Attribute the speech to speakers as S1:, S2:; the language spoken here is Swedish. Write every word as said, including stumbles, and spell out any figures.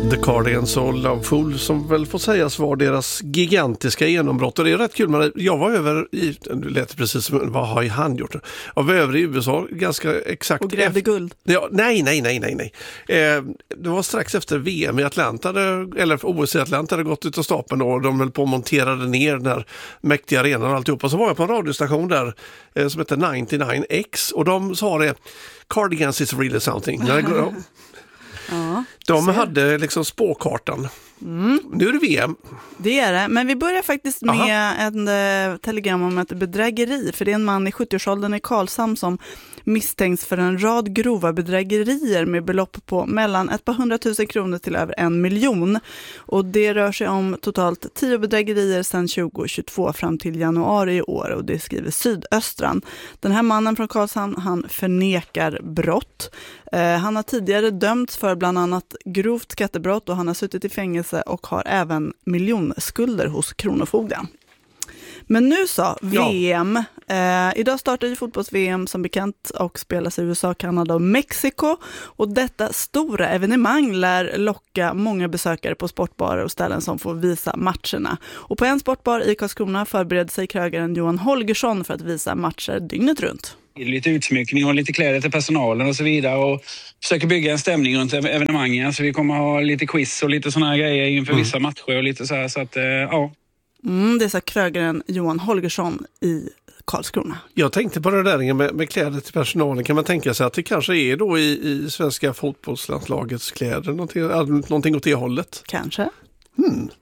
S1: The Cardigans och Loveful som väl får sägas var deras gigantiska genombrott. Och det är rätt kul, men jag var över i, det lät precis som, vad har han gjort? Jag var över i U S A ganska exakt.
S2: Och grävde
S1: efter,
S2: guld?
S1: Ja, nej, nej, nej, nej, nej. Eh, det var strax efter V M i Atlanta, eller O S i Atlanta hade gått ut av stapeln och de höll på att monterade ner den här mäktiga arenan och alltihopa. Så var jag på en radiostation där eh, som heter nittionio X och de sa det, Cardigans is really something.
S2: Ja,
S1: de
S2: ser.
S1: hade liksom spåkartan. Mm. Nu är det V M.
S2: Det är det, men vi börjar faktiskt med Aha. en uh, telegram om ett bedrägeri. För det är en man i sjuttioårsåldern i Karlshamn som misstänks för en rad grova bedrägerier med belopp på mellan ett par hundratusen kronor till över en miljon. Och det rör sig om totalt tio bedrägerier sedan tjugo tjugotvå fram till januari i år, och det skriver Sydöstran. Den här mannen från Karlshamn, han förnekar brott. Uh, han har tidigare dömts för bland annat grovt skattebrott och han har suttit i fängelse och har även miljonskulder hos Kronofogden. Men nu så, V M. Ja. Eh, idag startar ju fotbolls-V M som bekant och spelas i U S A, Kanada och Mexiko. Och detta stora evenemang lär locka många besökare på sportbarer och ställen som får visa matcherna. Och på en sportbar i Karlskrona förbereder sig krögaren Johan Holgersson för att visa matcher dygnet runt.
S3: Lite utsmyckning och lite kläder till personalen och så vidare, och försöker bygga en stämning runt evenemangen, så vi kommer ha lite quiz och lite såna här grejer inför mm. vissa matcher och lite så här, så att ja.
S2: Mm, det sa krögaren Johan Holgersson i Karlskrona.
S1: Jag tänkte på det där med, med kläder till personalen. Kan man tänka sig att det kanske är då i, i svenska fotbollslandslagets kläder någonting, någonting åt det hållet?
S2: Kanske.
S1: Hmm.